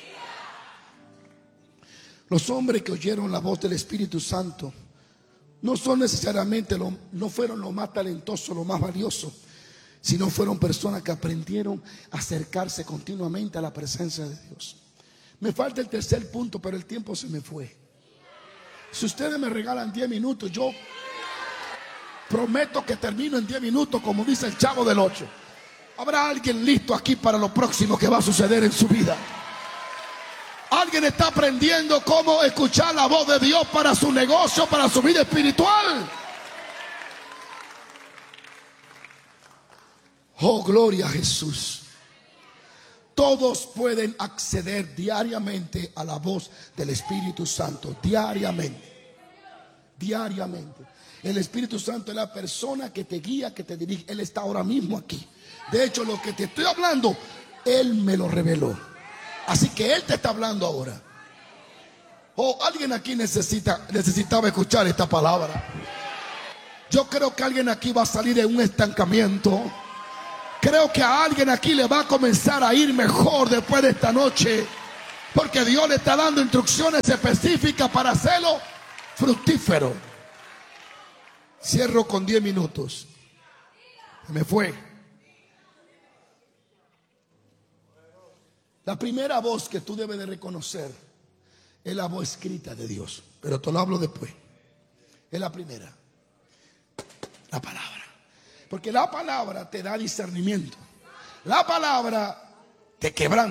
Los hombres que oyeron la voz del Espíritu Santo no son necesariamente no fueron los más talentosos, los más valiosos, sino fueron personas que aprendieron a acercarse continuamente a la presencia de Dios. Me falta el tercer punto, pero el tiempo se me fue. Si ustedes me regalan 10 minutos, yo prometo que termino en 10 minutos, como dice el Chavo del 8. ¿Habrá alguien listo aquí para lo próximo que va a suceder en su vida? ¿Alguien está aprendiendo cómo escuchar la voz de Dios para su negocio, para su vida espiritual? Oh, gloria a Jesús. Todos pueden acceder diariamente a la voz del Espíritu Santo. Diariamente. Diariamente. El Espíritu Santo es la persona que te guía, que te dirige. Él está ahora mismo aquí. De hecho, lo que te estoy hablando, Él me lo reveló. Así que Él te está hablando ahora. Oh, alguien aquí necesitaba escuchar esta palabra. Yo creo que alguien aquí va a salir de un estancamiento. Creo que a alguien aquí le va a comenzar a ir mejor después de esta noche, porque Dios le está dando instrucciones específicas para hacerlo fructífero. Cierro con 10 minutos. Se me fue. La primera voz que tú debes de reconocer es la voz escrita de Dios, pero te lo hablo después. Es la primera, la palabra, porque la palabra te da discernimiento, la palabra te quebranta.